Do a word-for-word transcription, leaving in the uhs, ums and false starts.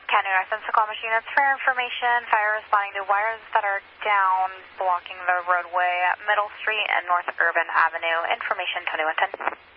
County North and Suquamish units for information. Fire responding to wires that are down blocking the roadway at Middle Street and North Urban Avenue. Information twenty-one ten.